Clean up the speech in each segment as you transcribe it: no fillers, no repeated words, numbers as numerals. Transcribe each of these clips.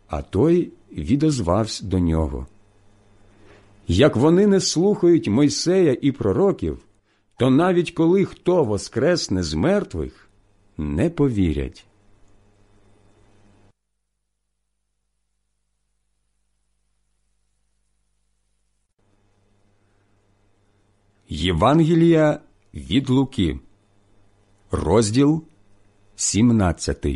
А той відозвався до нього: «Як вони не слухають Мойсея і пророків, то навіть коли хто воскресне з мертвих, не повірять». Євангелія від Луки, розділ 17.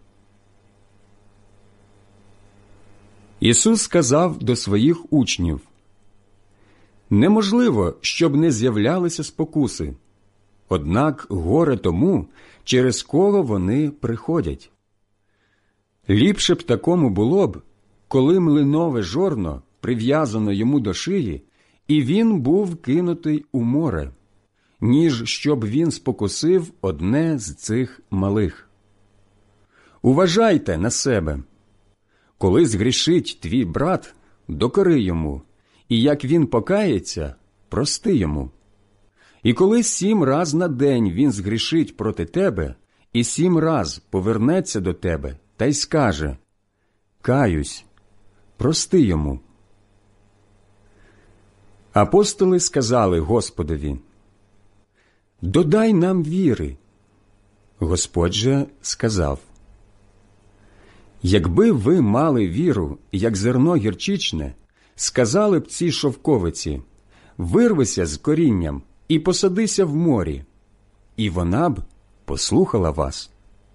Ісус сказав до своїх учнів: «Неможливо, щоб не з'являлися спокуси. Однак горе тому, через кого вони приходять. Ліпше б такому було б, коли млинове жорно прив'язано йому до шиї, і він був кинутий у море, ніж щоб він спокусив одне з цих малих. Уважайте на себе. Коли згрішить твій брат, докори йому, і як він покається, прости йому. І коли 7 раз на день він згрішить проти тебе, і 7 раз повернеться до тебе та й скаже: каюсь, прости йому». Апостоли сказали Господові: «Додай нам віри». Господь же сказав: «Якби ви мали віру, як зерно гірчичне, сказали б цій шовковиці: вирвися з корінням і посадися в морі, і вона б послухала вас.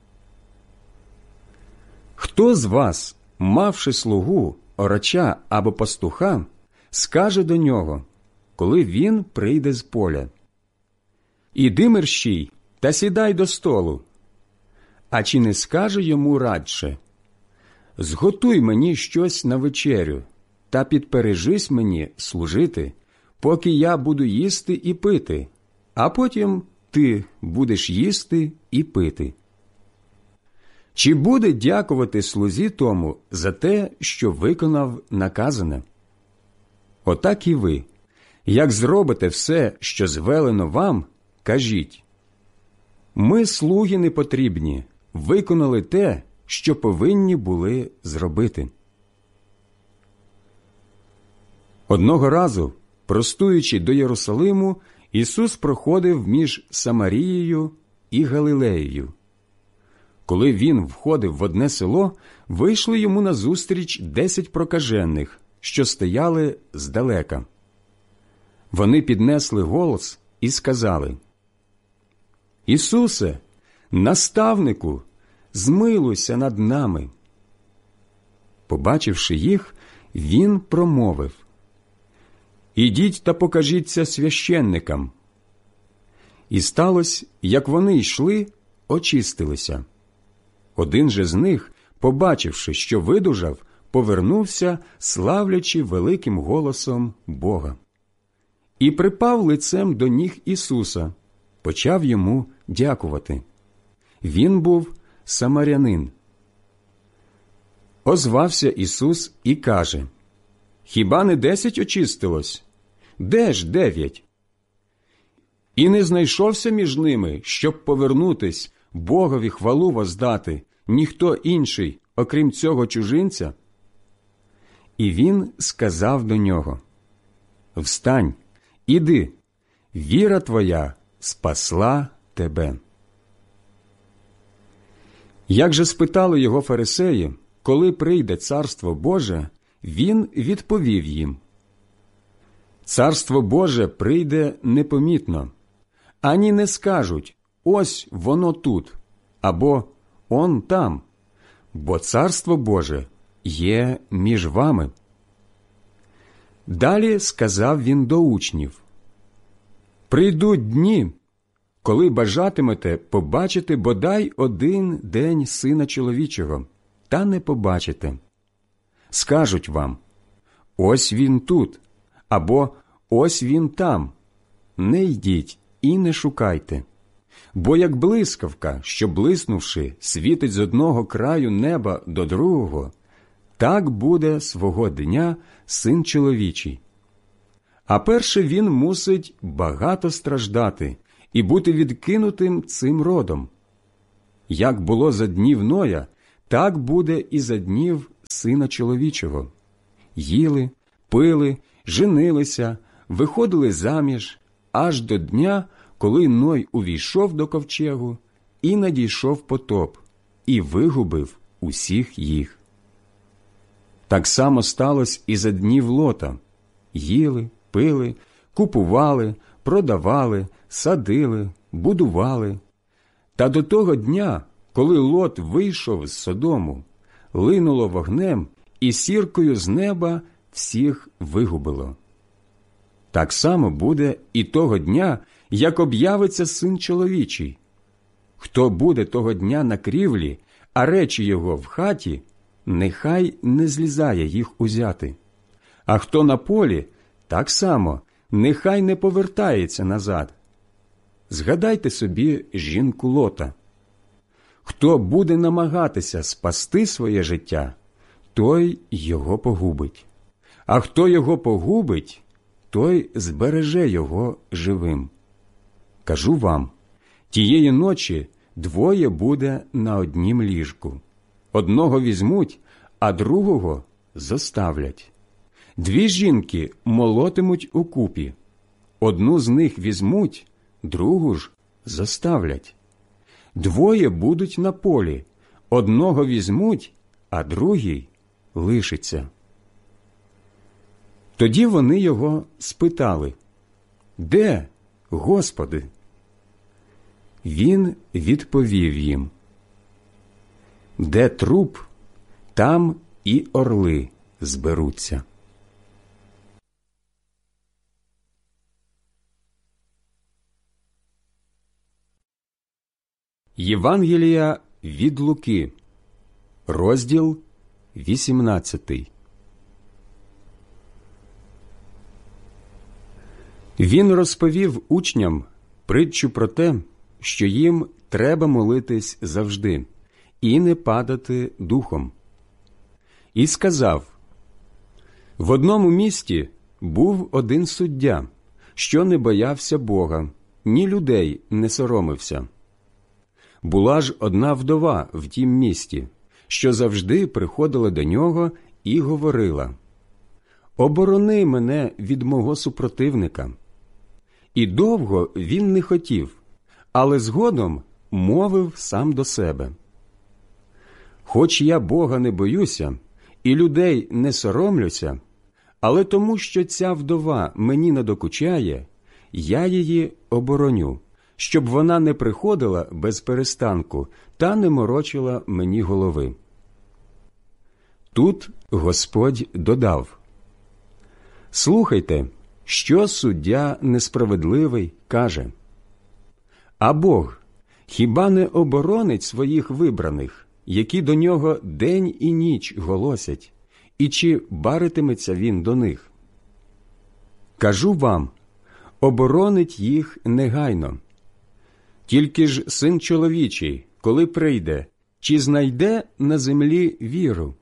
Хто з вас, мавши слугу, орача або пастуха, скаже до нього, коли він прийде з поля: іди мерщій та сідай до столу? А чи не скаже йому радше: зготуй мені щось на вечерю та підпережись мені служити, поки я буду їсти і пити, а потім ти будеш їсти і пити? Чи буде дякувати слузі тому за те, що виконав наказане? Отак і ви, як зробите все, що звелено вам, кажіть: ми, слуги непотрібні, виконали те, що повинні були зробити». Одного разу, простуючи до Єрусалиму, Ісус проходив між Самарією і Галилеєю. Коли Він входив в одне село, вийшли йому назустріч 10 прокажених, що стояли здалека. Вони піднесли голос і сказали: «Ісусе, наставнику, змилуйся над нами». Побачивши їх, Він промовив: «Ідіть та покажіться священникам». І сталося, як вони йшли, очистилися. Один же з них, побачивши, що видужав, повернувся, славлячи великим голосом Бога. І припав лицем до ніг Ісуса, почав йому дякувати. Він був самарянин. Озвався Ісус і каже: «Хіба не 10 очистилось? Де ж 9? І не знайшовся між ними, щоб повернутись, Богові хвалу воздати, ніхто інший, окрім цього чужинця?» І він сказав до нього: «Встань, іди, віра твоя спасла тебе». Як же спитали його фарисеї, коли прийде Царство Боже, він відповів їм: «Царство Боже прийде непомітно, ані не скажуть: ось воно тут, або он там, бо Царство Боже є між вами». Далі сказав він до учнів: «Прийдуть дні, коли бажатимете побачити бодай один день Сина Чоловічого, та не побачите. Скажуть вам: ось він тут, або ось він там. Не йдіть і не шукайте. Бо як блискавка, що блиснувши, світить з одного краю неба до другого, так буде свого дня Син Чоловічий. А перше він мусить багато страждати і бути відкинутим цим родом. Як було за днів Ноя, так буде і за днів Сина Чоловічого. Їли, пили, женилися, виходили заміж, аж до дня, коли Ной увійшов до ковчегу, і надійшов потоп, і вигубив усіх їх. Так само сталося і за днів Лота. Їли, пили, купували, продавали, садили, будували. Та до того дня, коли Лот вийшов з Содому, линуло вогнем і сіркою з неба всіх вигубило. Так само буде і того дня, як об'явиться Син Чоловічий. Хто буде того дня на крівлі, а речі його в хаті, нехай не злізає їх узяти. А хто на полі, так само, нехай не повертається назад. Згадайте собі жінку Лота. Хто буде намагатися спасти своє життя, той його погубить. А хто його погубить, той збереже його живим. Кажу вам, тієї ночі двоє буде на однім ліжку. Одного візьмуть, а другого зоставлять. Дві жінки молотимуть укупі. Одну з них візьмуть, другу ж зоставлять. Двоє будуть на полі. Одного візьмуть, а другий лишиться. Тоді вони його спитали: «Де, Господи?» Він відповів їм: «Де труп, там і орли зберуться». Євангелія від Луки, розділ 18. Він розповів учням притчу про те, що їм треба молитись завжди і не падати духом. І сказав: «В одному місті був один суддя, що не боявся Бога, ні людей не соромився. Була ж одна вдова в тім місті, що завжди приходила до нього і говорила: «Оборони мене від мого супротивника». І довго він не хотів, але згодом мовив сам до себе: «Хоч я Бога не боюся і людей не соромлюся, але тому, що ця вдова мені не докучає, я її обороню, щоб вона не приходила без перестанку та не морочила мені голови». Тут Господь додав: «Слухайте, що суддя несправедливий каже. А Бог хіба не оборонить своїх вибраних, які до нього день і ніч голосять, і чи баритиметься він до них? Кажу вам, оборонить їх негайно. Тільки ж Син Чоловічий, коли прийде, чи знайде на землі віру?»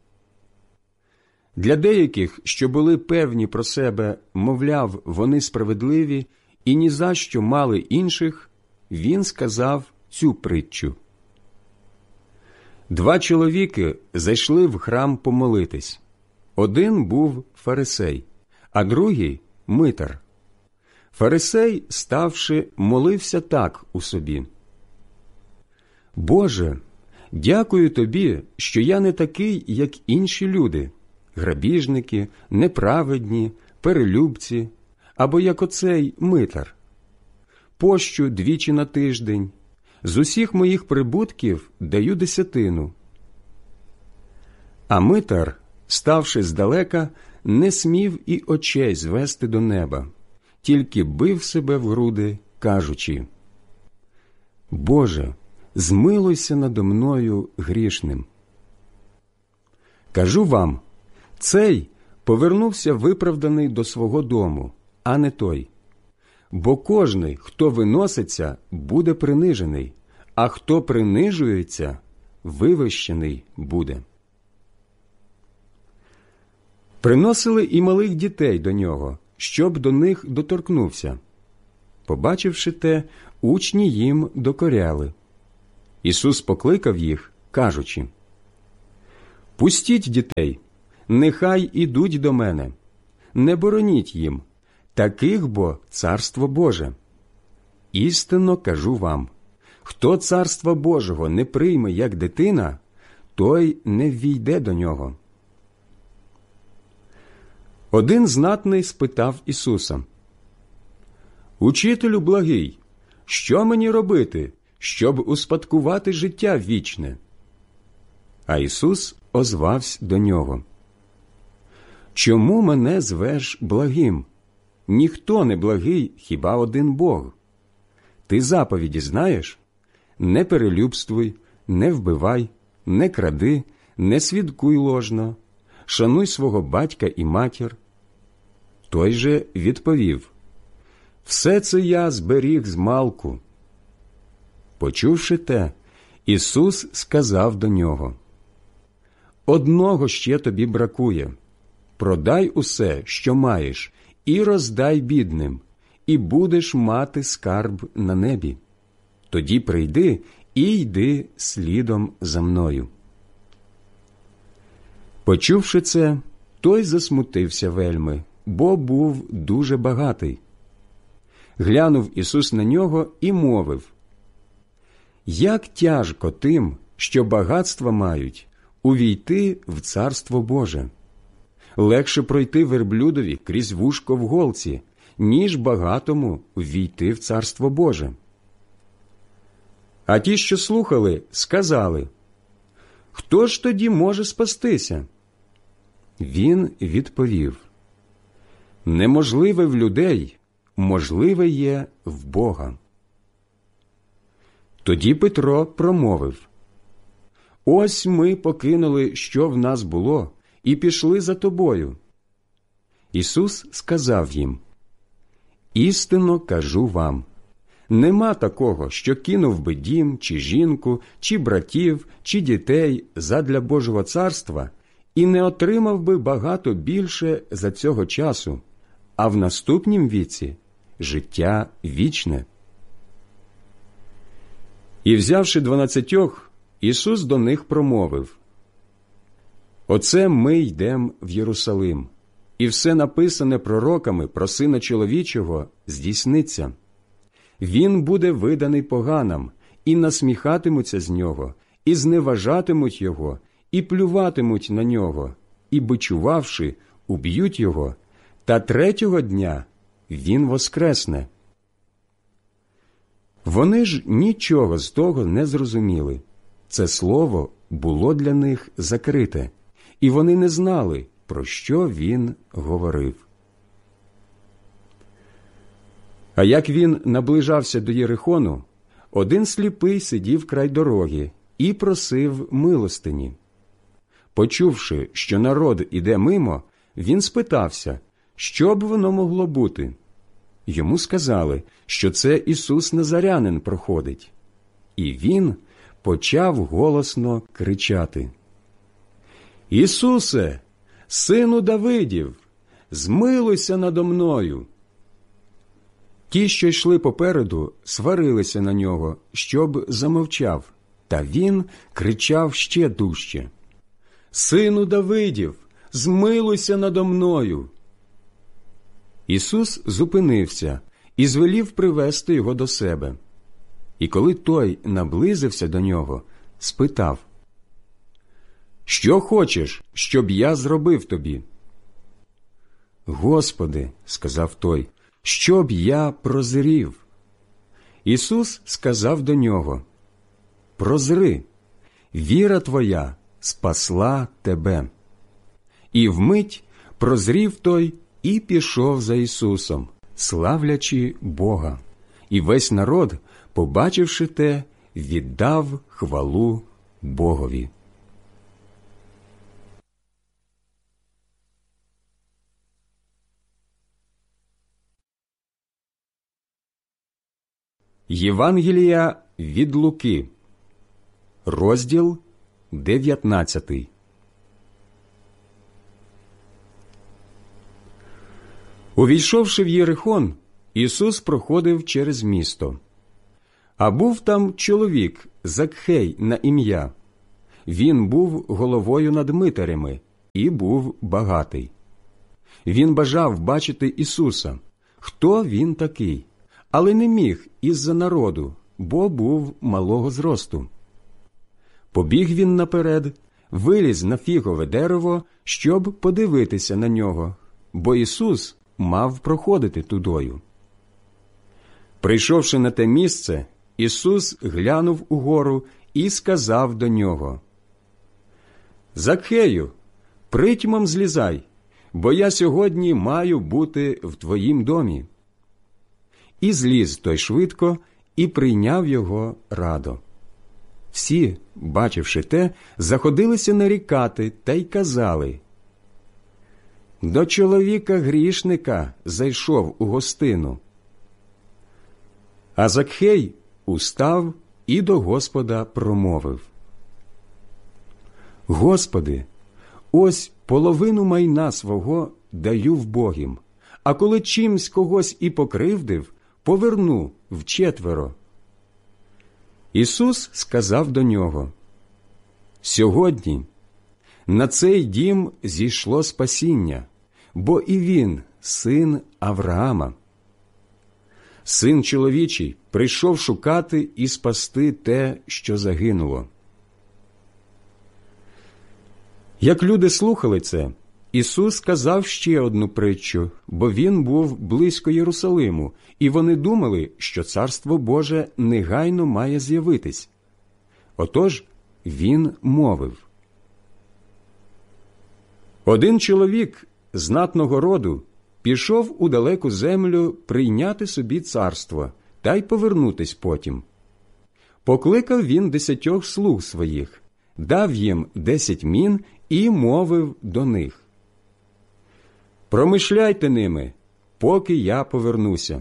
Для деяких, що були певні про себе, мовляв, вони справедливі і ні за що мали інших, він сказав цю притчу. 2 чоловіки зайшли в храм помолитись. Один був фарисей, а другий – митар. Фарисей, ставши, молився так у собі: «Боже, дякую Тобі, що я не такий, як інші люди, грабіжники, неправедні, перелюбці, або як оцей митар. Пощу 2 на тиждень, з усіх моїх прибутків даю 10». А митар, ставши здалека, не смів і очей звести до неба, тільки бив себе в груди, кажучи: «Боже, змилуйся надо мною грішним». Кажу вам, цей повернувся виправданий до свого дому, а не той. Бо кожний, хто виноситься, буде принижений, а хто принижується, вивищений буде. Приносили і малих дітей до нього, щоб до них доторкнувся. Побачивши те, учні їм докоряли. Ісус покликав їх, кажучи: Пустіть дітей, нехай ідуть до мене, не бороніть їм, таких бо царство Боже. Істинно кажу вам, хто царства Божого не прийме як дитина, той не ввійде до нього». Один знатний спитав Ісуса: «Учителю благий, що мені робити, щоб успадкувати життя вічне?» А Ісус озвався до нього: «Чому мене звеш благим? Ніхто не благий, хіба один Бог. Ти заповіді знаєш? Не перелюбствуй, не вбивай, не кради, не свідкуй ложно, шануй свого батька і матір». Той же відповів: «Все це я зберіг змалку». Почувши те, Ісус сказав до нього: «Одного ще тобі бракує. Продай усе, що маєш, і роздай бідним, і будеш мати скарб на небі. Тоді прийди і йди слідом за мною». Почувши це, той засмутився вельми, бо був дуже багатий. Глянув Ісус на нього і мовив: «Як тяжко тим, що багатства мають, увійти в Царство Боже! Легше пройти верблюдові крізь вушко в голці, ніж багатому ввійти в Царство Боже». А ті, що слухали, сказали: «Хто ж тоді може спастися?» Він відповів: «Неможливе в людей, можливе є в Бога». Тоді Петро промовив: «Ось ми покинули, що в нас було, і пішли за тобою». Ісус сказав їм: «Істинно кажу вам, нема такого, що кинув би дім, чи жінку, чи братів, чи дітей задля Божого царства, і не отримав би багато більше за цього часу, а в наступнім віці життя вічне». І, взявши 12, Ісус до них промовив: «Оце ми йдем в Єрусалим, і все написане пророками про Сина Чоловічого здійсниться. Він буде виданий поганам, і насміхатимуться з нього, і зневажатимуть його, і плюватимуть на нього, і, бичувавши, уб'ють його, та 3-го дня він воскресне». Вони ж нічого з того не зрозуміли. Це слово було для них закрите, і вони не знали, про що він говорив. А як він наближався до Єрихону, один сліпий сидів край дороги і просив милостині. Почувши, що народ іде мимо, він спитався, що б воно могло бути. Йому сказали, що це Ісус Назарянин проходить. І він почав голосно кричати: «Ісусе, сину Давидів, змилуйся надо мною!» Ті, що йшли попереду, сварилися на нього, щоб замовчав, та він кричав ще дужче: «Сину Давидів, змилуйся надо мною!» Ісус зупинився і звелів привести його до себе. І коли той наблизився до нього, спитав: «Що хочеш, щоб я зробив тобі?» «Господи, – сказав той, – щоб я прозрів». Ісус сказав до нього: «Прозри, віра твоя спасла тебе». І вмить прозрів той і пішов за Ісусом, славлячи Бога. І весь народ, побачивши те, віддав хвалу Богові. Євангелія від Луки, розділ 19. Увійшовши в Єрихон, Ісус проходив через місто. А був там чоловік Закхей на ім'я. він був головою над митарями і був багатий. Він бажав бачити Ісуса, хто він такий, але не міг із-за народу, бо був малого зросту. Побіг він наперед, виліз на фігове дерево, щоб подивитися на нього, бо Ісус мав проходити тудою. Прийшовши на те місце, Ісус глянув угору і сказав до нього: «Закхею, притьмом злізай, бо я сьогодні маю бути в твоїм домі». І зліз той швидко, і прийняв його радо. Всі, бачивши те, заходилися нарікати та й казали: «До чоловіка-грішника зайшов у гостину». А Закхей устав і до Господа промовив: «Господи, ось половину майна свого даю вбогим, а коли чимсь когось і покривдив, поверну вчетверо». Ісус сказав до нього: «Сьогодні на цей дім зійшло спасіння, бо і він син Авраама. Син чоловічий прийшов шукати і спасти те, що загинуло». Як люди слухали це, Ісус сказав ще одну притчу, бо він був близько Єрусалиму, і вони думали, що Царство Боже негайно має з'явитись. Отож він мовив: «Один чоловік знатного роду пішов у далеку землю прийняти собі царство та й повернутись потім. Покликав він 10 слуг своїх, дав їм 10 мін і мовив до них: «Промишляйте ними, поки я повернуся».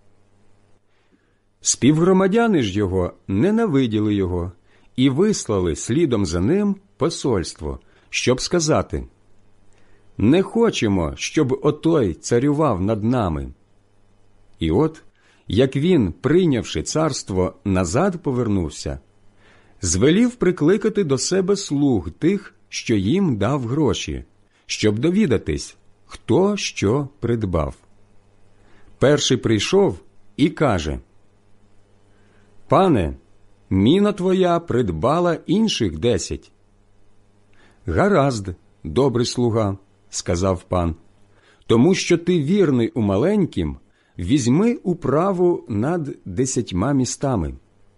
Співгромадяни ж його ненавиділи його і вислали слідом за ним посольство, щоб сказати: «Не хочемо, щоб отой царював над нами». І от, як він, прийнявши царство, назад повернувся, звелів прикликати до себе слуг тих, що їм дав гроші, щоб довідатись, хто що придбав. Перший прийшов і каже: «Пане, міна твоя придбала інших 10». «Гаразд, добрий слуга», – сказав пан, «тому що ти вірний у маленькім, візьми управу над 10 містами».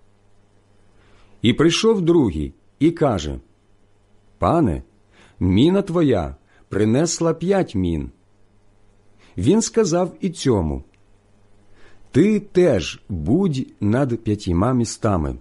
І прийшов другий і каже: «Пане, міна твоя принесла 5 мін». Він сказав і цьому: «Ти теж будь над 5 містами».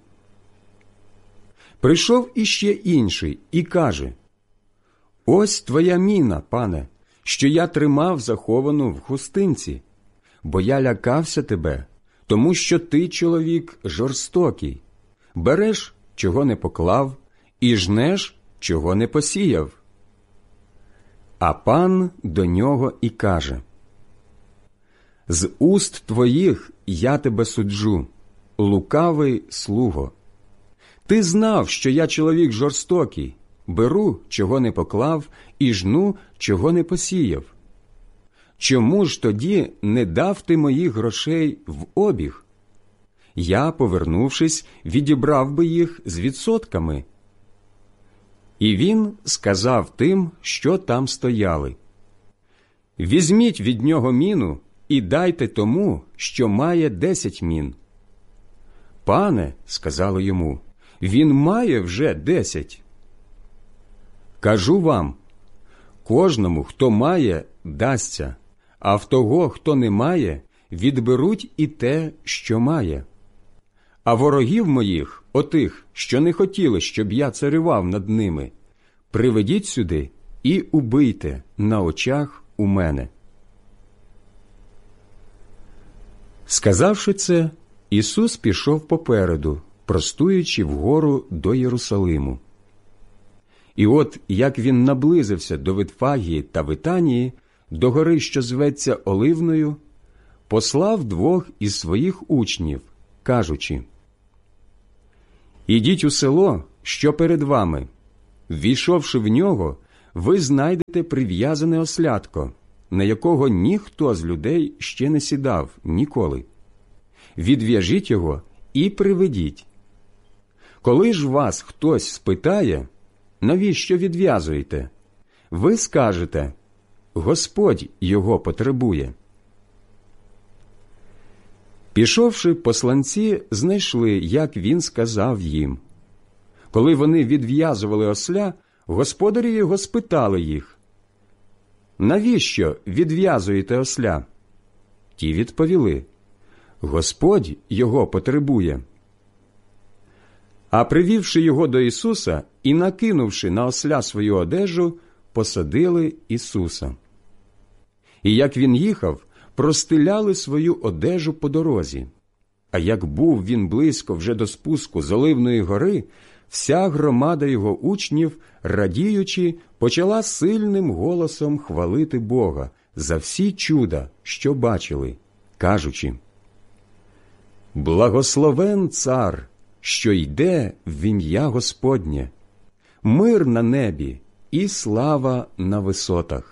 Прийшов іще інший і каже: «Ось твоя міна, пане, що я тримав заховану в хустинці, бо я лякався тебе, тому що ти чоловік жорстокий, береш, чого не поклав, і жнеш, чого не посіяв». А пан до нього і каже: «З уст твоїх я тебе суджу, лукавий слуго. Ти знав, що я чоловік жорстокий, беру, чого не поклав, і жну, чого не посіяв. Чому ж тоді не дав ти моїх грошей в обіг? Я, повернувшись, відібрав би їх з відсотками». І він сказав тим, що там стояли: «Візьміть від нього міну і дайте тому, що має 10 мін». «Пане», – сказали йому, – «він має вже 10». «Кажу вам, кожному, хто має, дасться, а в того, хто не має, відберуть і те, що має. А ворогів моїх, отих, що не хотіли, щоб я царював над ними, приведіть сюди і убийте на очах у мене». Сказавши це, Ісус пішов попереду, простуючи вгору до Єрусалиму. І от, як він наблизився до Витфагії та Витанії, до гори, що зветься Оливною, послав 2 із своїх учнів, кажучи: «Ідіть у село, що перед вами, Ввійшовши в нього, ви знайдете прив'язане ослятко, на якого ніхто з людей ще не сідав ніколи. Відв'яжіть його і приведіть. Коли ж вас хтось спитає, навіщо відв'язуєте, ви скажете: Господь його потребує. Пішовши, посланці знайшли, як він сказав їм. Коли вони відв'язували осля, господарі його спитали їх: навіщо відв'язуєте осля? Ті відповіли: Господь його потребує. А привівши його до Ісуса і накинувши на осля свою одежу, посадили Ісуса. І як він їхав, простиляли свою одежу по дорозі. А як був він близько вже до спуску з Оливної гори, вся громада його учнів, радіючи, почала сильним голосом хвалити Бога за всі чуда, що бачили, кажучи: «Благословен цар, що йде в ім'я Господнє, мир на небі і слава на висотах».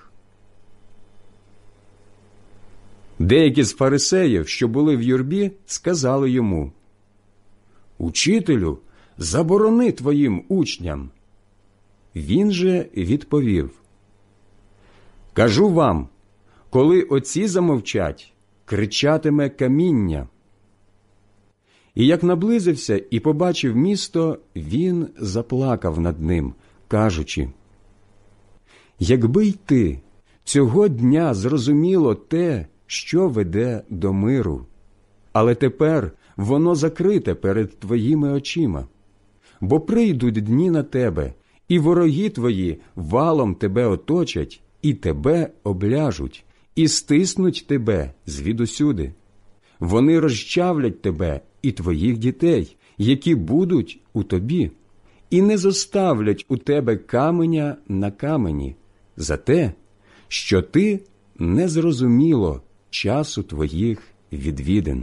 Деякі з фарисеїв, що були в юрбі, сказали йому: «Учителю, заборони твоїм учням». Він же відповів: «Кажу вам, коли оці замовчать, кричатиме каміння». І як наблизився і побачив місто, він заплакав над ним, кажучи: «Якби й ти цього дня зрозуміло те, що веде до миру, але тепер воно закрите перед твоїми очима. Бо прийдуть дні на тебе, і вороги твої валом тебе оточать, і тебе обляжуть, і стиснуть тебе звідусюди. Вони розчавлять тебе і твоїх дітей, які будуть у тобі, і не зоставлять у тебе каменя на камені за те, що ти не зрозуміло часу твоїх відвідин».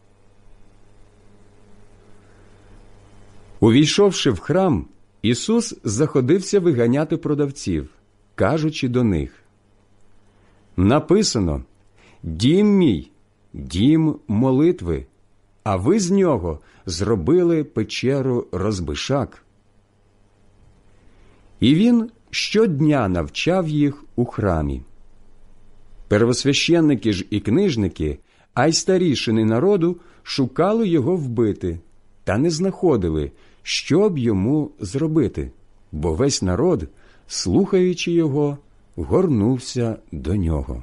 Увійшовши в храм, Ісус заходився виганяти продавців, кажучи до них: «Написано: дім мій, дім молитви, а ви з нього зробили печеру розбишак». І він щодня навчав їх у храмі. Первосвященники ж і книжники, а й старішини народу шукали його вбити, та не знаходили, що б йому зробити, бо весь народ, слухаючи його, горнувся до нього.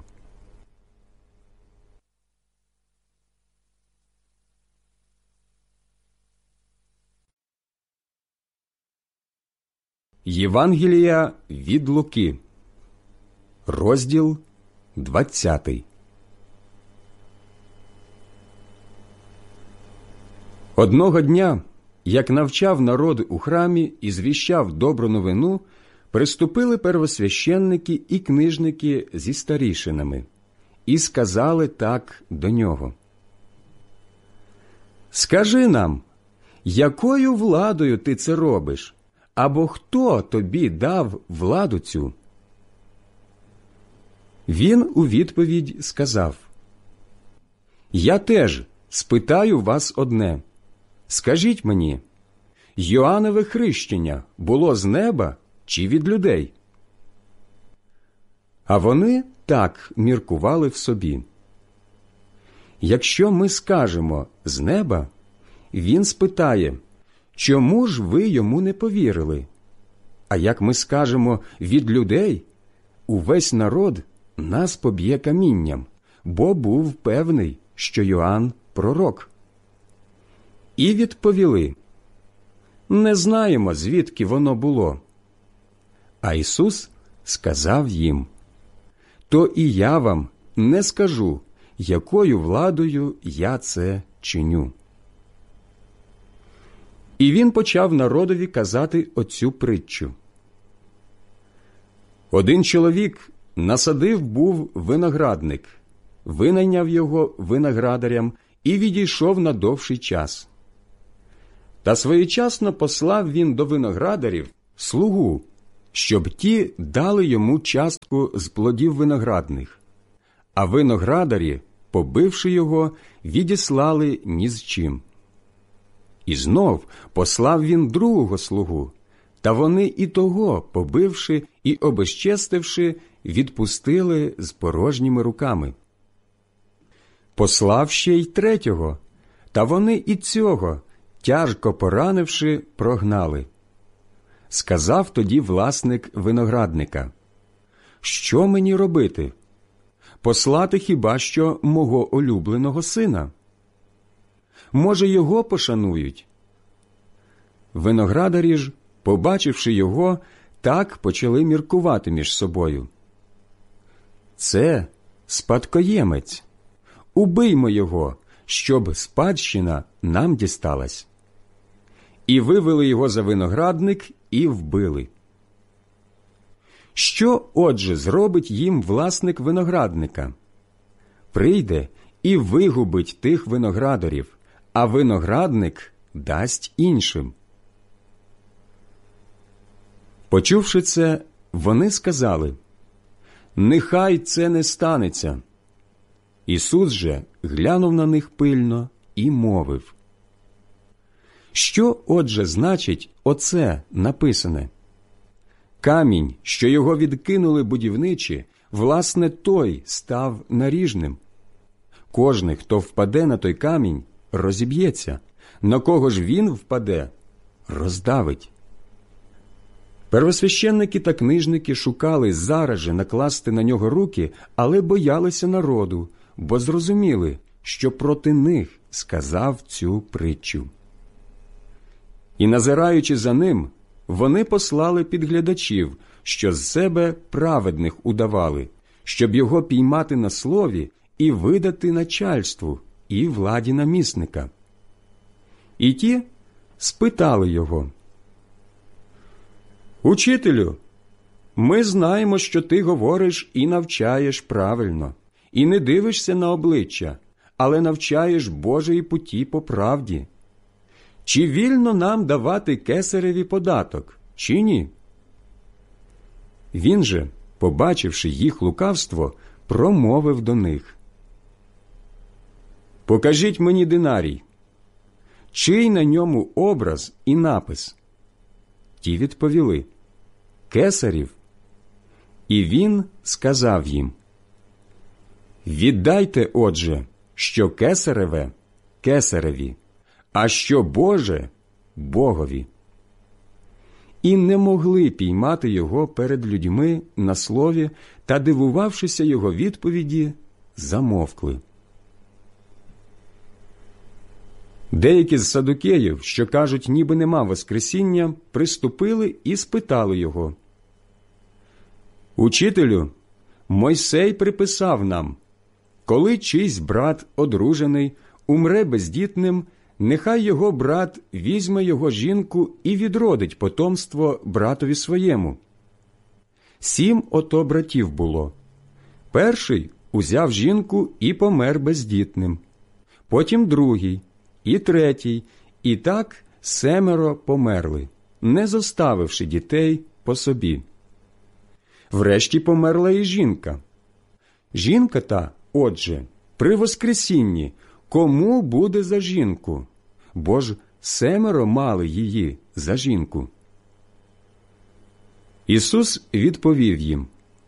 Євангелія від Луки, розділ 20. Одного дня, як навчав народ у храмі і звіщав добру новину, приступили первосвященники і книжники зі старішинами і сказали так до нього: «Скажи нам, якою владою ти це робиш, або хто тобі дав владу цю?» Він у відповідь сказав: «Я теж спитаю вас одне. Скажіть мені, Йоаннове хрещення було з неба чи від людей?» А вони так міркували в собі: «Якщо ми скажемо «з неба», він спитає, чому ж ви йому не повірили? А як ми скажемо «від людей», увесь народ нас поб'є камінням, бо був певний, що Йоанн – пророк». І відповіли: «Не знаємо, звідки воно було». А Ісус сказав їм: «То і я вам не скажу, якою владою я це чиню». І він почав народові казати оцю притчу. Один чоловік насадив був виноградник, винайняв його виноградарям і відійшов на довший час. Та своєчасно послав він до виноградарів слугу щоб ті дали йому частку з плодів виноградних, а виноградарі, побивши його, відіслали ні з чим. І знов послав він другого слугу, та вони і того, побивши і обезчестивши, відпустили з порожніми руками. Послав ще й третього, та вони і цього, тяжко поранивши, прогнали. Сказав тоді власник виноградника: «Що мені робити? Послати хіба що мого улюбленого сина? Може, його пошанують?» Виноградарі ж, побачивши його, так почали міркувати між собою: «Це спадкоємець. Убиймо його, щоб спадщина нам дісталась». І вивели його за виноградник і вбили. Що, отже, зробить їм власник виноградника? Прийде і вигубить тих виноградарів, а виноградник дасть іншим. Почувши це, вони сказали: «Нехай це не станеться». Ісус же глянув на них пильно і мовив: «Що, отже, значить оце написане? Камінь, що його відкинули будівничі, власне, той став наріжним. Кожний, хто впаде на той камінь, розіб'ється, на кого ж він впаде, роздавить». Первосвященники та книжники шукали зараз же накласти на нього руки, але боялися народу, бо зрозуміли, що проти них сказав цю притчу. І, назираючи за ним, вони послали підглядачів, що з себе праведних удавали, щоб його піймати на слові і видати начальству і владі намісника. І ті спитали його: «Учителю, ми знаємо, що ти говориш і навчаєш правильно, і не дивишся на обличчя, але навчаєш Божої путі по правді. Чи вільно нам давати кесареві податок, чи ні?» Він же, побачивши їх лукавство, промовив до них: «Покажіть мені динарій. Чий на ньому образ і напис?» Ті відповіли: «Кесарів». І він сказав їм: «Віддайте, отже, що кесареве – кесареві, а що Боже – Богові». І не могли піймати його перед людьми на слові, та, дивувавшися його відповіді, замовкли. Деякі з садукеїв, що кажуть, ніби нема воскресіння, приступили і спитали його: «Учителю, Мойсей приписав нам, коли чийсь брат одружений умре бездітним, нехай його брат візьме його жінку і відродить потомство братові своєму. 7 ото братів було. Перший узяв жінку і помер бездітним, потім другий, і третій, і так 7 померли, не зоставивши дітей по собі. Врешті померла і жінка. Жінка та, отже, при воскресінні, кому буде за жінку? Бо ж 7 мали її за жінку». Ісус відповів їм: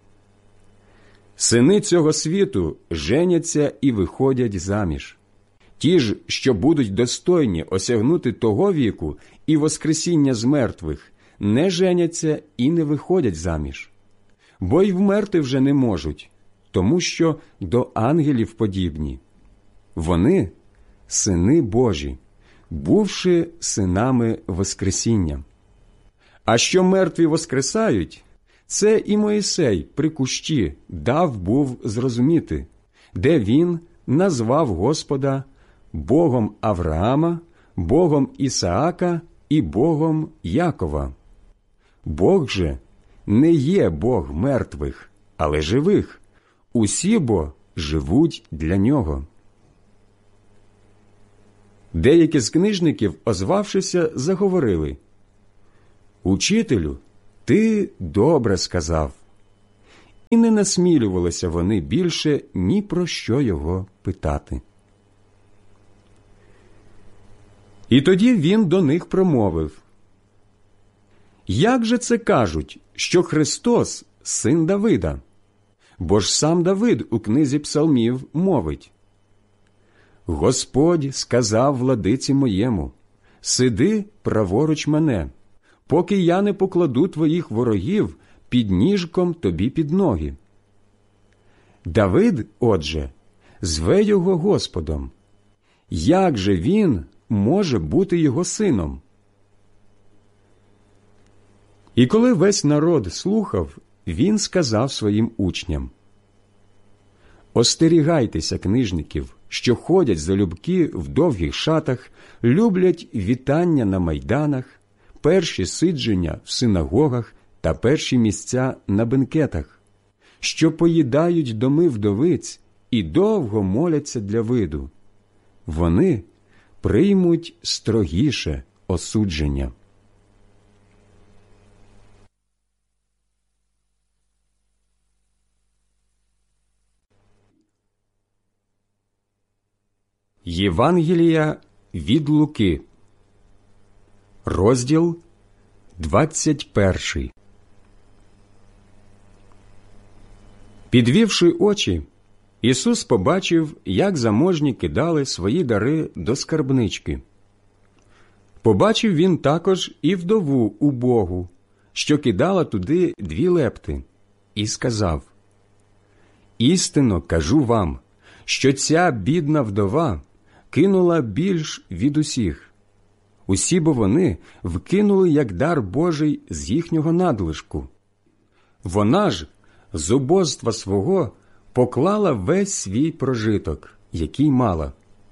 «Сини цього світу женяться і виходять заміж. Ті ж, що будуть достойні осягнути того віку і воскресіння з мертвих, не женяться і не виходять заміж. Бо й вмерти вже не можуть, тому що до ангелів подібні. Вони – сини Божі, бувши синами воскресіння. А що мертві воскресають, це і Мойсей при кущі дав був зрозуміти, де він назвав Господа Богом Авраама, Богом Ісаака і Богом Якова. Бог же не є Бог мертвих, але живих. Усі бо живуть для нього». Деякі з книжників, озвавшися, заговорили: «Учителю, «Ти добре сказав». І не насмілювалися вони більше ні про що його питати. І тоді він до них промовив: «Як же це кажуть, що Христос – син Давида? Бо ж сам Давид у книзі псалмів мовить: Господь сказав владиці моєму: сиди праворуч мене, поки я не покладу твоїх ворогів під ніжком тобі під ноги. Давид, отже, зве його Господом. Як же він може бути його сином?» І коли весь народ слухав, він сказав своїм учням: «Остерігайтеся книжників, що ходять залюбки в довгих шатах, люблять вітання на майданах, перші сидження в синагогах та перші місця на бенкетах, що поїдають доми вдовиць і довго моляться для виду. Вони приймуть строгіше осудження». Євангелія від Луки, розділ 21. Підвівши очі, Ісус побачив, як заможні кидали свої дари до скарбнички. Побачив він також і вдову убогу, що кидала туди 2 лепти, і сказав: «Істинно кажу вам, що ця бідна вдова кинула більш від усіх. Усі бо вони вкинули як дар Божий з їхнього надлишку. Вона ж з убоства свого поклала весь свій прожиток, який мала».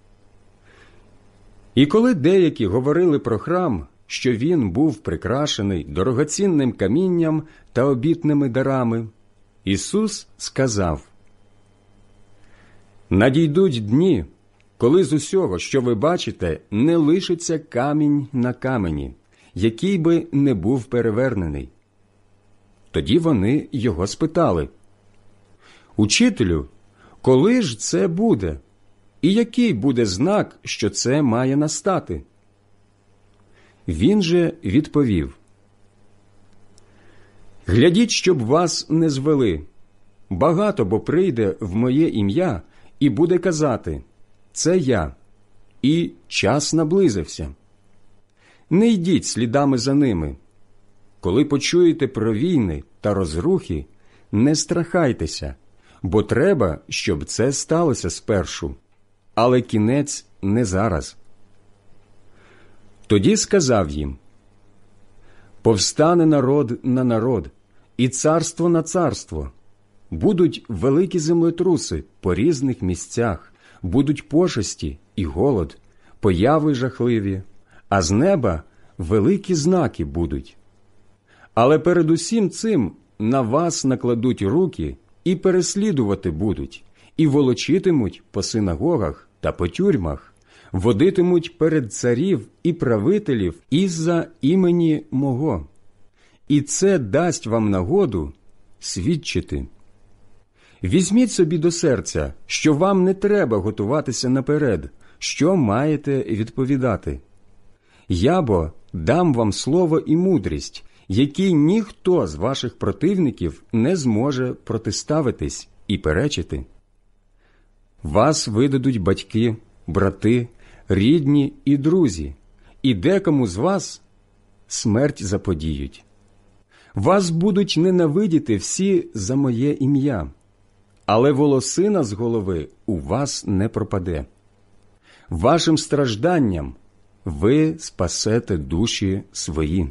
І коли деякі говорили про храм, що він був прикрашений дорогоцінним камінням та обітними дарами, Ісус сказав: «Надійдуть дні, коли з усього, що ви бачите, не лишиться камінь на камені, який би не був перевернений». Тоді вони його спитали: «Учителю, коли ж це буде? І який буде знак, що це має настати?» Він же відповів: «Глядіть, щоб вас не звели. Багато бо прийде в моє ім'я і буде казати: це я, і час наблизився. Не йдіть слідами за ними. Коли почуєте про війни та розрухи, не страхайтеся, бо треба, щоб це сталося спершу, але кінець не зараз». Тоді сказав їм: «Повстане народ на народ, і царство на царство. Будуть великі землетруси по різних місцях, будуть пошесті і голод, появи жахливі, а з неба великі знаки будуть. Але перед усім цим на вас накладуть руки і переслідувати будуть, і волочитимуть по синагогах та по тюрмах, водитимуть перед царів і правителів із-за імені мого. І це дасть вам нагоду свідчити. Візьміть собі до серця, що вам не треба готуватися наперед, що маєте відповідати. Я бо дам вам слово і мудрість, якій ніхто з ваших противників не зможе протиставитись і перечити. Вас видадуть батьки, брати, рідні і друзі, і декому з вас смерть заподіють. Вас будуть ненавидіти всі за моє ім'я, але волосина з голови у вас не пропаде. Вашим стражданням ви спасете душі свої.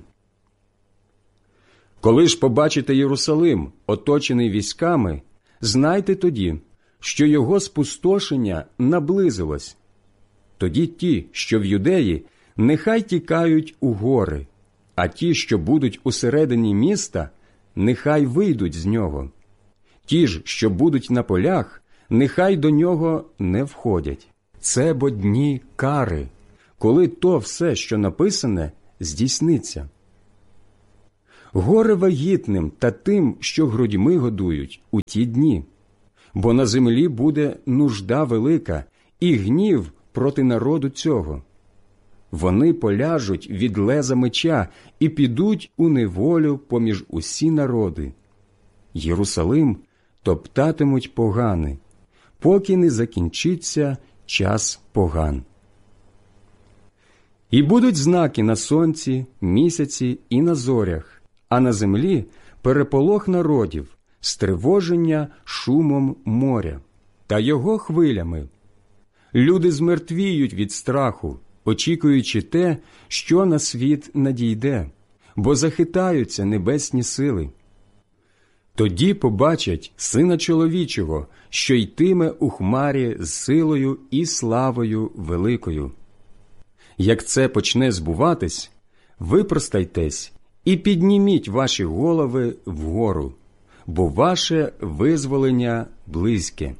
Коли ж побачите Єрусалим, оточений військами, знайте тоді, що його спустошення наблизилось. Тоді ті, що в Юдеї, нехай тікають у гори, а ті, що будуть усередині міста, нехай вийдуть з нього. Ті ж, що будуть на полях, нехай до нього не входять. Це бо дні кари, коли то все, що написане, здійсниться. Горе вагітним та тим, що грудьми годують у ті дні, бо на землі буде нужда велика і гнів проти народу цього. Вони поляжуть від леза меча і підуть у неволю поміж усі народи. Єрусалим топтатимуть погани, поки не закінчиться час поган. І будуть знаки на сонці, місяці і на зорях, а на землі переполох народів, стривоження шумом моря та його хвилями. Люди змертвіють від страху, очікуючи те, що на світ надійде, бо захитаються небесні сили. Тоді побачать Сина Чоловічого, що йтиме у хмарі з силою і славою великою. Як це почне збуватись, випростайтесь і підніміть ваші голови вгору, бо ваше визволення близьке.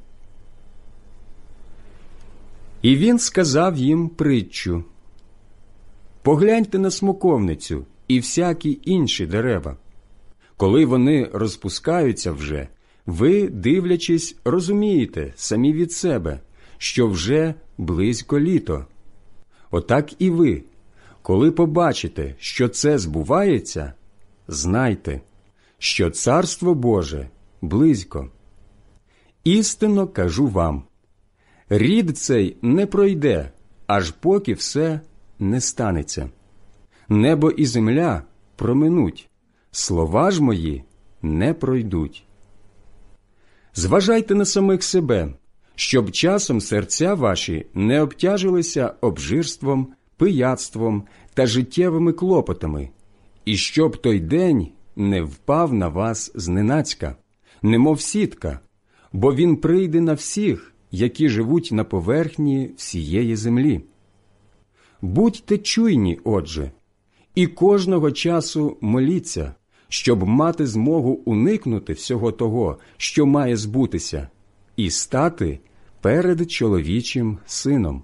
І він сказав їм притчу: «Погляньте на смоковницю і всякі інші дерева. Коли вони розпускаються вже, ви, дивлячись, розумієте самі від себе, що вже близько літо. Отак і ви, коли побачите, що це збувається, знайте, що Царство Боже близько. Істинно кажу вам, рід цей не пройде, аж поки все не станеться. Небо і земля проминуть, слова ж мої не пройдуть. Зважайте на самих себе, щоб часом серця ваші не обтяжилися обжирством, пияцтвом та життєвими клопотами, і щоб той день не впав на вас зненацька, немов сітка, бо він прийде на всіх, які живуть на поверхні всієї землі. Будьте чуйні, отже, і кожного часу моліться, щоб мати змогу уникнути всього того, що має збутися, і стати перед чоловічим сином».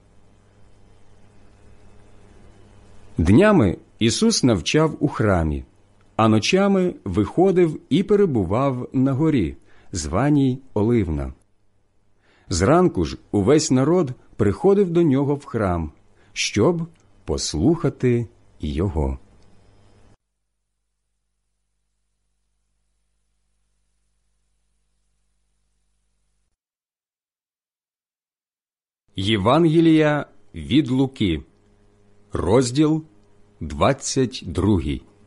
Днями Ісус навчав у храмі, а ночами виходив і перебував на горі, званій Оливна. Зранку ж увесь народ приходив до нього в храм, щоб послухати його. Євангелія від Луки, розділ 22.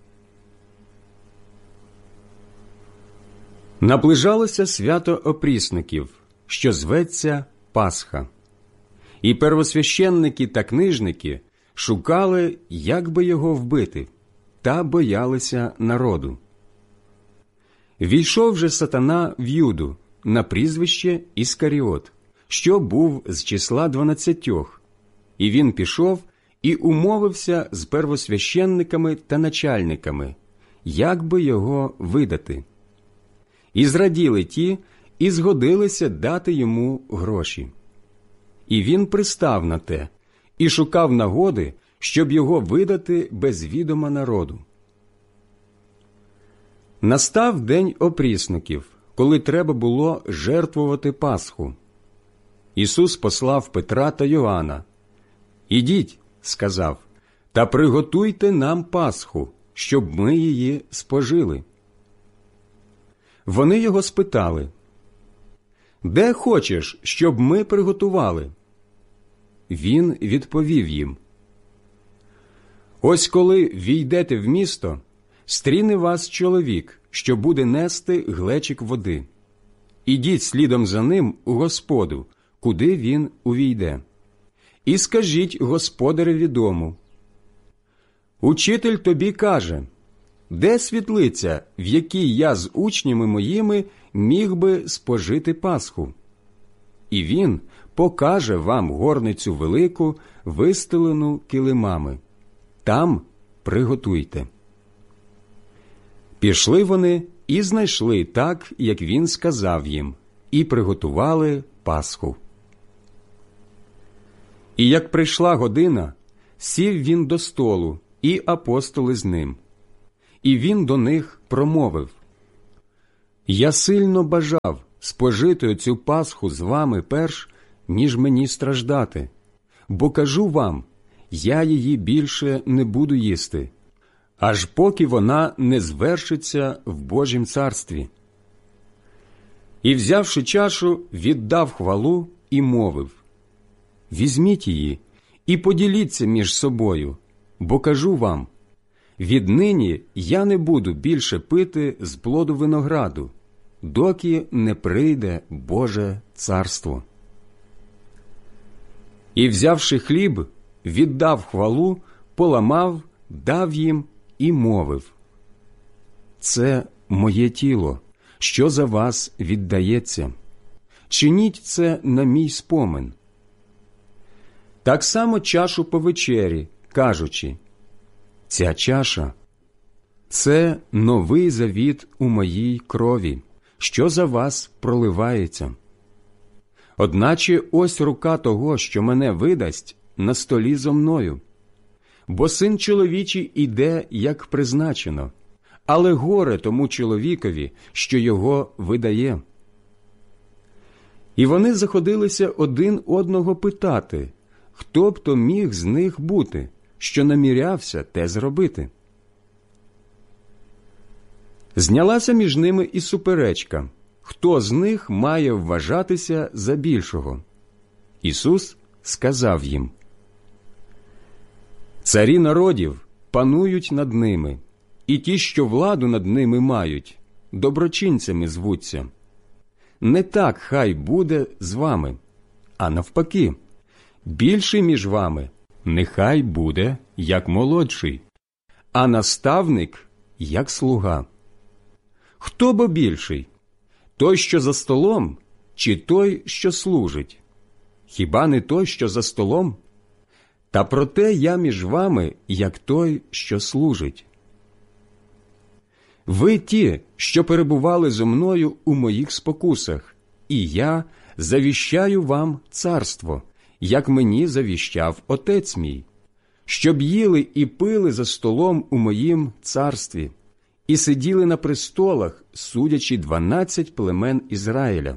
Наближалося свято опрісників, що зветься Пасха. І первосвященники та книжники шукали, як би його вбити, та боялися народу. Війшов же сатана в Юду на прізвище Іскаріот, що був з числа 12, і він пішов і умовився з первосвященниками та начальниками, як би його видати. І зраділи ті, і згодилися дати йому гроші. І він пристав на те, і шукав нагоди, щоб його видати без відома народу. Настав день опрісників, коли треба було жертвувати Пасху. Ісус послав Петра та Йоанна. «Ідіть, – сказав, – та приготуйте нам Пасху, щоб ми її спожили». Вони його спитали: «Де хочеш, щоб ми приготували?» Він відповів їм: «Ось коли війдете в місто, стріне вас чоловік, що буде нести глечик води. Ідіть слідом за ним у господу, куди він увійде. І скажіть господареві дому: Учитель тобі каже, де світлиця, в якій я з учнями моїми міг би спожити Пасху? І він покаже вам горницю велику, вистелену килимами. Там приготуйте». Пішли вони і знайшли так, як він сказав їм, і приготували Пасху. І як прийшла година, сів він до столу, і апостоли з ним. і він до них промовив: «Я сильно бажав спожити оцю Пасху з вами перш, ніж мені страждати, бо кажу вам, я її більше не буду їсти, аж поки вона не звершиться в Божім царстві». І, взявши чашу, віддав хвалу і мовив: «Візьміть її і поділіться між собою, бо кажу вам, віднині я не буду більше пити з плоду винограду, доки не прийде Боже царство». І, взявши хліб, віддав хвалу, поламав, дав їм і мовив: «Це моє тіло, що за вас віддається. Чиніть це на мій спомин». Так само чашу по вечері, кажучи: «Ця чаша – це новий завіт у моїй крові, що за вас проливається. Одначе ось рука того, що мене видасть, на столі зо мною. Бо Син чоловічий іде, як призначено, але горе тому чоловікові, що його видає». І вони заходилися один одного питати, хто б то міг з них бути, що намірявся те зробити. Знялася між ними і суперечка, хто з них має вважатися за більшого. Ісус сказав їм: «Царі народів панують над ними, і ті, що владу над ними мають, доброчинцями звуться. Не так хай буде з вами, а навпаки, більший між вами нехай буде як молодший, а наставник як слуга. Хто бо більший? Той, що за столом, чи той, що служить? Хіба не той, що за столом? Та проте я між вами, як той, що служить. Ви ті, що перебували зо мною у моїх спокусах, і я завіщаю вам царство, як мені завіщав Отець мій, щоб їли і пили за столом у моїм царстві, і сиділи на престолах, судячи 12 племен Ізраїля.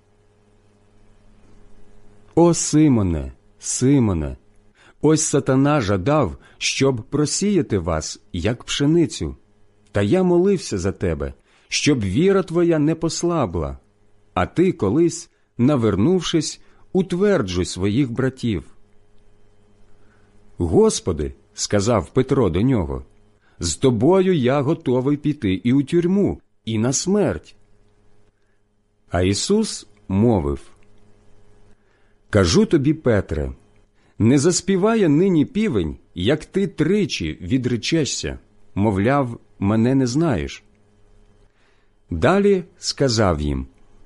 О Симоне, Симоне, ось сатана жадав, щоб просіяти вас, як пшеницю. Та я молився за тебе, щоб віра твоя не послабла, а ти колись, навернувшись, утверджуй своїх братів». «Господи, – сказав Петро до нього, – з тобою я готовий піти і у тюрму, і на смерть». А Ісус мовив: «Кажу тобі, Петре, не заспіває нині півень, як ти тричі відречешся, мовляв, мене не знаєш». Далі сказав їм: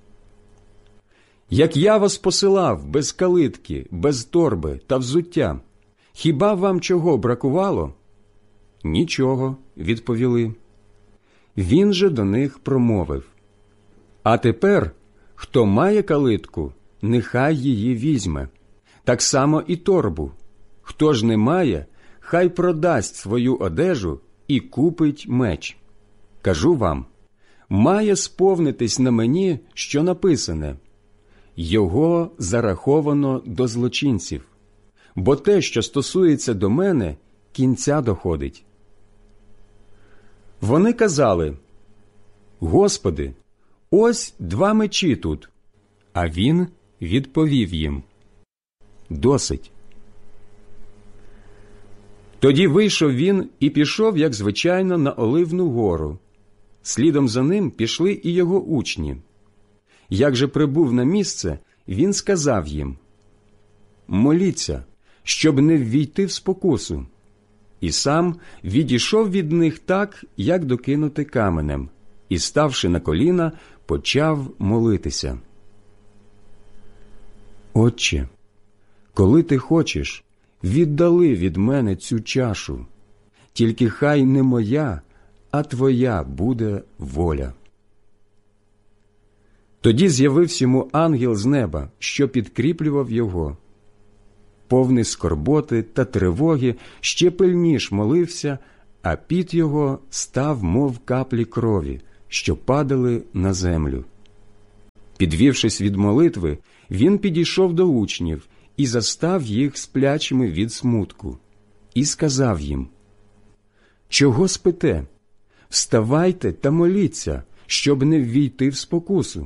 «Як я вас посилав без калитки, без торби та взуття, хіба вам чого бракувало?» «Нічого», – відповіли. Він же до них промовив: «А тепер, хто має калитку, нехай її візьме, так само і торбу. Хто ж не має, хай продасть свою одежу і купить меч. Кажу вам, має сповнитись на мені, що написане: його зараховано до злочинців, бо те, що стосується до мене, кінця доходить». Вони казали: «Господи, ось 2 мечі тут». А він відповів їм: «Досить». Тоді вийшов він і пішов, як звичайно, на Оливну гору. Слідом за ним пішли і його учні. Як же прибув на місце, він сказав їм: «Моліться, щоб не ввійти в спокусу». І сам відійшов від них так, як докинути каменем, і, ставши на коліна, почав молитися: «Отче, коли ти хочеш, віддали від мене цю чашу, тільки хай не моя, а твоя буде воля». Тоді з'явився йому ангел з неба, що підкріплював його. Повний скорботи та тривоги, ще пильніш молився, а піт його став, мов каплі крові, що падали на землю. Підвівшись від молитви, він підійшов до учнів і застав їх сплячими від смутку, і сказав їм: «Чого спите? Вставайте та моліться, щоб не ввійти в спокусу».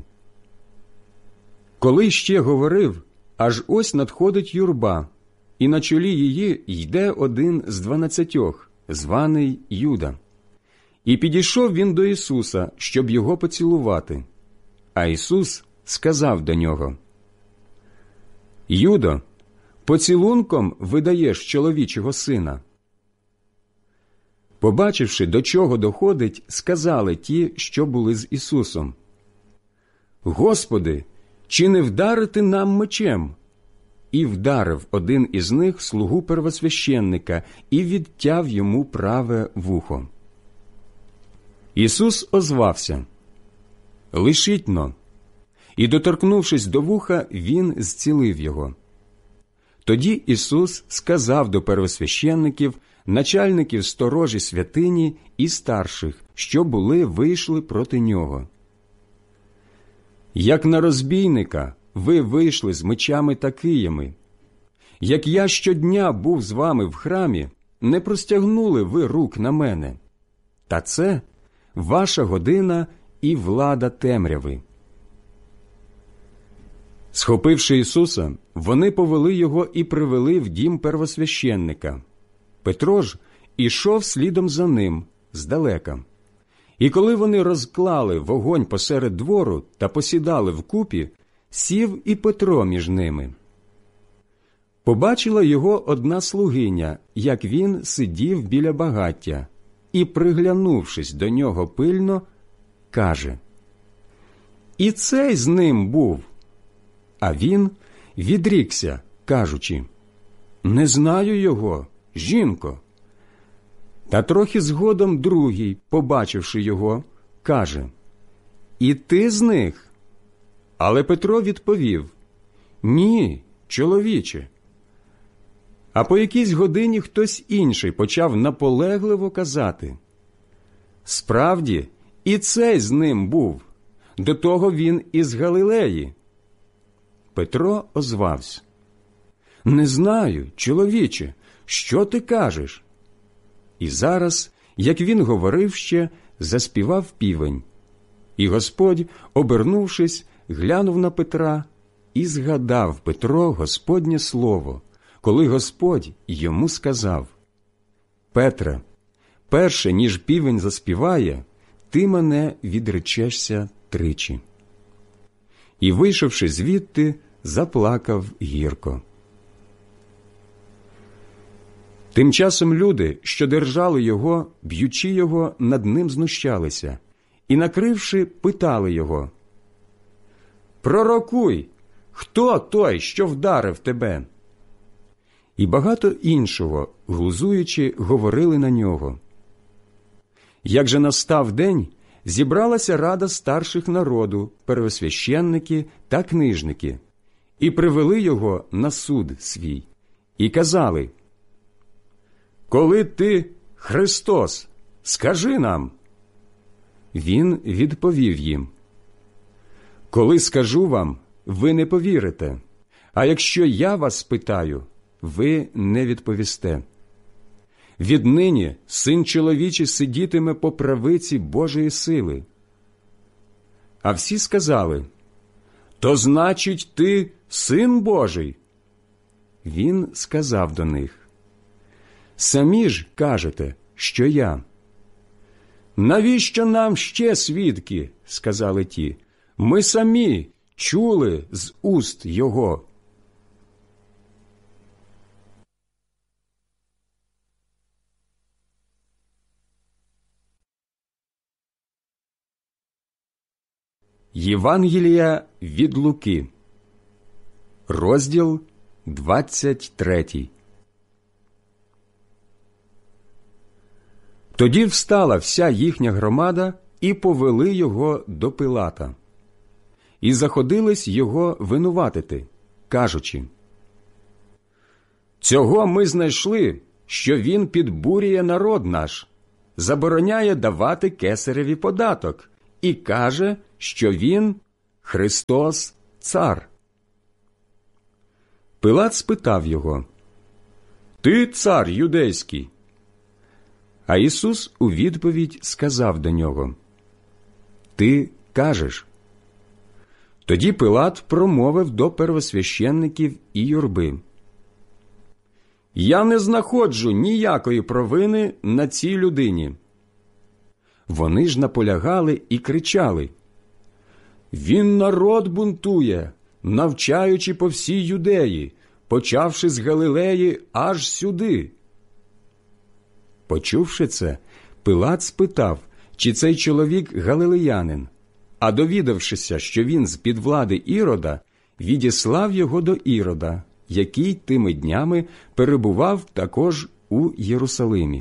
Коли ще говорив, аж ось надходить юрба, і на чолі її йде один з 12, званий Юда. І підійшов він до Ісуса, щоб його поцілувати. А Ісус сказав до нього: «Юдо, поцілунком видаєш чоловічого сина?» Побачивши, до чого доходить, сказали ті, що були з Ісусом: «Господи, чи не вдарити нам мечем?» І вдарив один із них слугу первосвященника і відтяв йому праве вухо. Ісус озвався: «Лишіть-но!» І, доторкнувшись до вуха, він зцілив його. Тоді Ісус сказав до первосвященників, начальників сторожі святині і старших, що вийшли проти нього: «Як на розбійника ви вийшли з мечами та киями. Як я щодня був з вами в храмі, не простягнули ви рук на мене. Та це ваша година і влада темряви». Схопивши Ісуса, вони повели його і привели в дім первосвященника. Петро ж ішов слідом за ним здалека. І коли вони розклали вогонь посеред двору та посідали вкупі, сів і Петро між ними. Побачила його одна слугиня, як він сидів біля багаття, і, приглянувшись до нього пильно, каже: «І цей з ним був». А він відрікся, кажучи: «Не знаю його, жінко». Та трохи згодом другий, побачивши його, каже: «І ти з них?» Але Петро відповів: «Ні, чоловіче». А по якійсь годині хтось інший почав наполегливо казати: «Справді, і цей з ним був, до того він із Галилеї». Петро озвався: «Не знаю, чоловіче, що ти кажеш?» І зараз, як він говорив ще, заспівав півень. І Господь, обернувшись, глянув на Петра, і згадав Петро Господнє слово, коли Господь йому сказав: «Петре, перше, ніж півень заспіває, ти мене відречешся тричі». І, вийшовши звідти, заплакав гірко. Тим часом люди, що держали його, б'ючи його, над ним знущалися, і, накривши, питали його: «Пророкуй, хто той, що вдарив тебе?» І багато іншого, глузуючи, говорили на нього. Як же настав день, зібралася рада старших народу, первосвященники та книжники, і привели його на суд свій, і казали: «Коли ти Христос, скажи нам». Він відповів їм: «Коли скажу вам, ви не повірите, а якщо я вас спитаю, ви не відповісте. Віднині Син чоловічий сидітиме по правиці Божої сили». А всі сказали: «То значить, ти Син Божий?» Він сказав до них: «Самі ж кажете, що я». «Навіщо нам ще свідки?» – сказали ті. «Ми самі чули з уст його». Євангелія від Луки, розділ 23. Тоді встала вся їхня громада і повели його до Пилата. І заходились його винуватити, кажучи: «Цього ми знайшли, що він підбурює народ наш, забороняє давати кесареві податок і каже, що він – Христос цар. Пилат спитав його: «Ти цар юдейський?» А Ісус у відповідь сказав до нього: «Ти кажеш». Тоді Пилат промовив до первосвященників і юрби: «Я не знаходжу ніякої провини на цій людині». Вони ж наполягали і кричали: «Він народ бунтує, навчаючи по всій Юдеї, почавши з Галилеї аж сюди». Почувши це, Пилат спитав, чи цей чоловік галилеянин, а довідавшися, що він з-під влади Ірода, відіслав його до Ірода, який тими днями перебував також у Єрусалимі.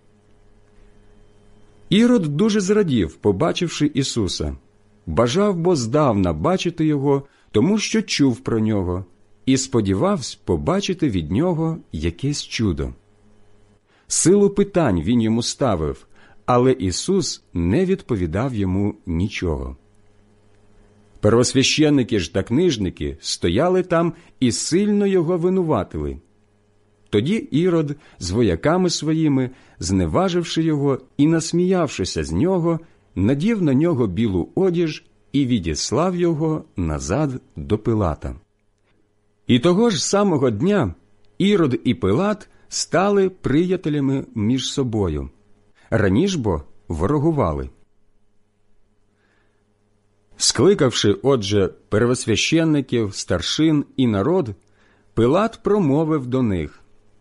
Ірод дуже зрадів, побачивши Ісуса. Бажав бо здавна бачити його, тому що чув про нього, і сподівався побачити від нього якесь чудо. Силу питань він йому ставив, але Ісус не відповідав йому нічого. Первосвященники ж та книжники стояли там і сильно його винуватили. Тоді Ірод з вояками своїми, зневаживши його і насміявшися з нього, надів на нього білу одіж і відіслав його назад до Пилата. І того ж самого дня Ірод і Пилат стали приятелями між собою. Раніше бо ворогували. Скликавши, отже, первосвященників, старшин і народ, Пилат промовив до них: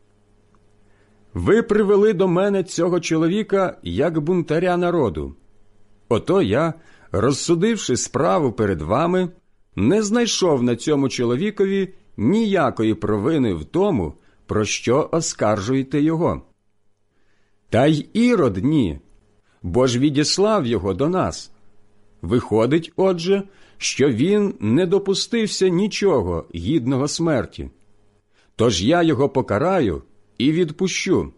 «Ви привели до мене цього чоловіка як бунтаря народу. Ото я, розсудивши справу перед вами, не знайшов на цьому чоловікові ніякої провини в тому, про що оскаржуєте його. Та й Ірод ні, бо ж відіслав його до нас. Виходить, отже, що він не допустився нічого гідного смерті. Тож я його покараю і відпущу».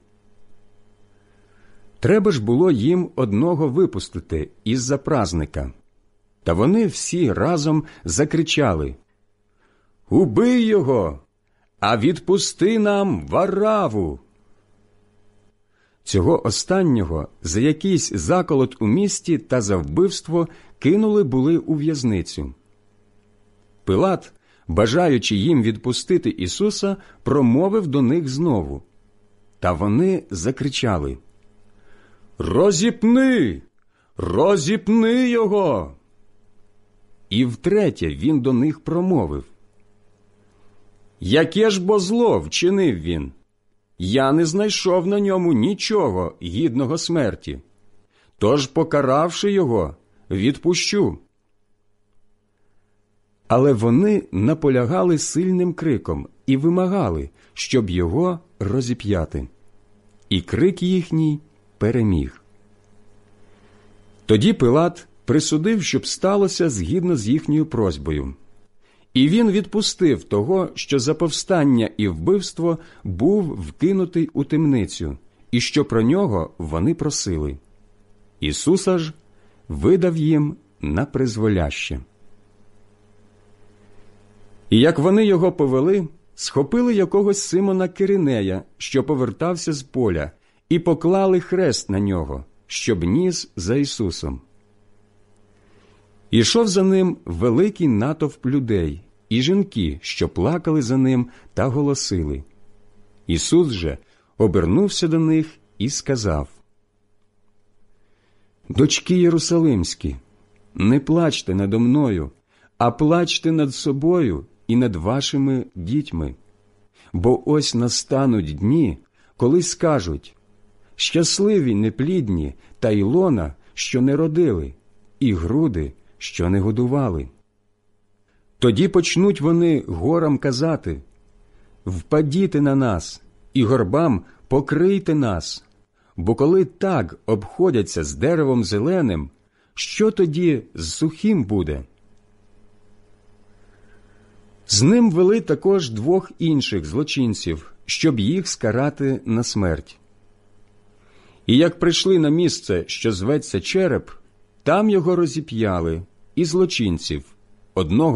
Треба ж було їм одного випустити із-за празника. Та вони всі разом закричали: «Убий його, а відпусти нам Вараву!» Цього останнього за якийсь заколот у місті та за вбивство кинули були у в'язницю. Пилат, бажаючи їм відпустити Ісуса, промовив до них знову. Та вони закричали: «Розіпни! Розіпни його!» І втретє він до них промовив: «Яке ж бо зло вчинив він? Я не знайшов на ньому нічого гідного смерті. Тож, покаравши його, відпущу». Але вони наполягали сильним криком і вимагали, щоб його розіп'яти. І крик їхній переміг. Тоді Пилат присудив, щоб сталося згідно з їхньою просьбою. І він відпустив того, що за повстання і вбивство був вкинутий у темницю, і що про нього вони просили. Ісуса ж видав їм на призволяще. І як вони його повели, схопили якогось Симона Киринея, що повертався з поля, і поклали хрест на нього, щоб ніс за Ісусом. Ішов за ним великий натовп людей і жінки, що плакали за ним та голосили. Ісус же обернувся до них і сказав: «Дочки Єрусалимські, не плачте надо мною, а плачте над собою і над вашими дітьми. Бо ось настануть дні, коли скажуть: щасливі неплідні та ілона, що не родили, і груди, що не годували. Тоді почнуть вони горам казати: впадіте на нас, і горбам покрийте нас. Бо коли так обходяться з деревом зеленим, що тоді з сухим буде?» З ним вели також двох інших злочинців, щоб їх скарати на смерть. І як прийшли на місце, що зветься Череп, там його розіп'яли, і злочинців, одного